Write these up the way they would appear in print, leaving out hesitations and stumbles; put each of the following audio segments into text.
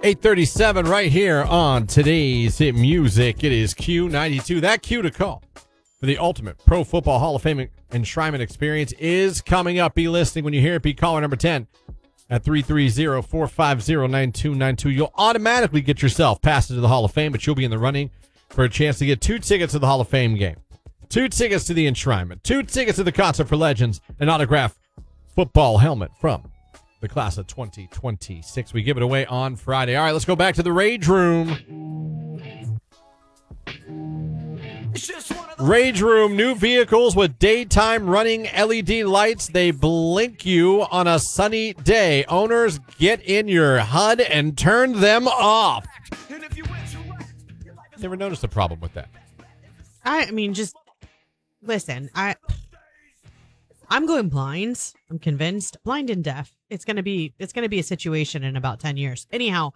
8:37 right here on today's Hit Music. It is Q92. That Q to call for the ultimate Pro Football Hall of Fame enshrinement experience is coming up. Be listening when you hear it. Be caller number 10 at 330-450-9292. You'll automatically get yourself passed into the Hall of Fame, but you'll be in the running for a chance to get 2 tickets to the Hall of Fame game, 2 tickets to the enshrinement, 2 tickets to the Concert for Legends, an autographed football helmet from the class of 2026. We give it away on Friday. All right, let's go back to the Rage Room. Rage Room, new vehicles with daytime running LED lights. They blink you on a sunny day. Owners, get in your HUD and turn them off. Never noticed a problem with that. I mean, just listen. I'm going blind. I'm convinced. Blind and deaf. It's gonna be a situation in about 10 years. Anyhow,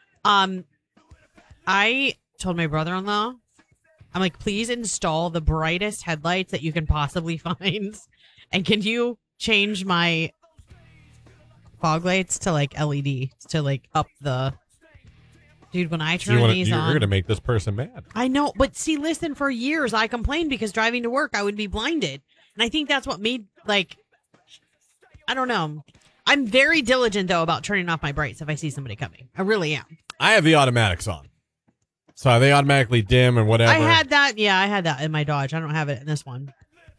I told my brother-in-law, I'm like, please install the brightest headlights that you can possibly find, and can you change my fog lights to like LED to like up the. Dude, when I turn these on... You're going to make this person mad. I know, but see, listen, for years I complained because driving to work I would be blinded. And I think that's what made, like, I don't know. I'm very diligent, though, about turning off my brights if I see somebody coming. I really am. I have the automatics on. So they automatically dim and whatever. I had that in my Dodge. I don't have it in this one.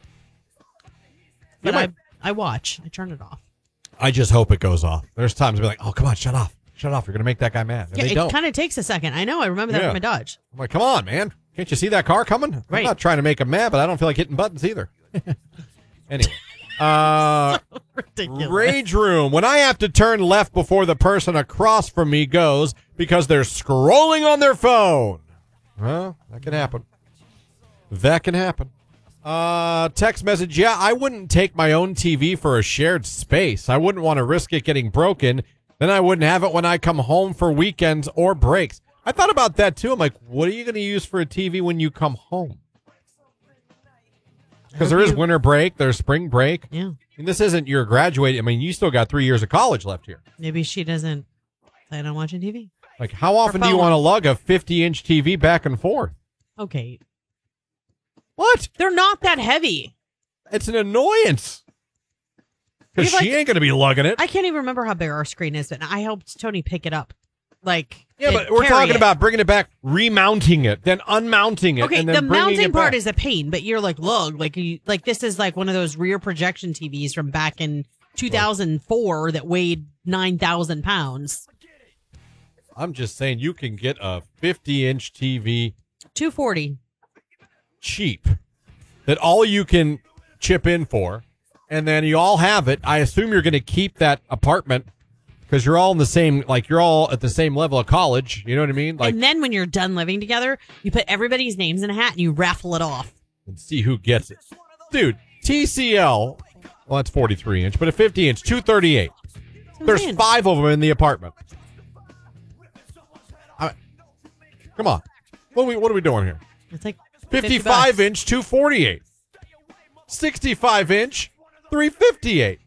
But I watch. I turn it off. I just hope it goes off. There's times I'll be like, oh, come on, shut off. Shut off. You're going to make that guy mad. And yeah, it kind of takes a second. I know. I remember that with my Dodge. I'm like, come on, man. Can't you see that car coming? Right. I'm not trying to make him mad, but I don't feel like hitting buttons either. Anyway. So ridiculous. Rage Room. When I have to turn left before the person across from me goes because they're scrolling on their phone. Well, that can happen. That can happen. Text message. Yeah, I wouldn't take my own TV for a shared space. I wouldn't want to risk it getting broken. Then I wouldn't have it when I come home for weekends or breaks. I thought about that, too. I'm like, what are you going to use for a TV when you come home? Because there is winter break. There's spring break. Yeah. And this isn't your graduating. I mean, you still got 3 years of college left here. Maybe she doesn't plan on watching TV. Like, how often do you want to lug a 50-inch TV back and forth? Okay. What? They're not that heavy. It's an annoyance. Because she ain't going to be lugging it. I can't even remember how big our screen is, but I helped Tony pick it up. Like, yeah, but we're talking about bringing it back, remounting it, then unmounting it. Okay, and then the mounting part back. is a pain, but you're like, lug. Like this is like one of those rear projection TVs from back in 2004 that weighed 9,000 pounds. I'm just saying you can get a 50-inch TV. $240. Cheap. That all you can chip in for. And then you all have it. I assume you're going to keep that apartment because you're all in the same, like you're all at the same level of college. You know what I mean? Like, and then when you're done living together, you put everybody's names in a hat and you raffle it off. And see who gets it. Dude, TCL, well, that's 43-inch, but a 50-inch, $238. There's 5 of them in the apartment. Come on. What are we doing here? It's like 55-inch, $248. 65-inch, $358.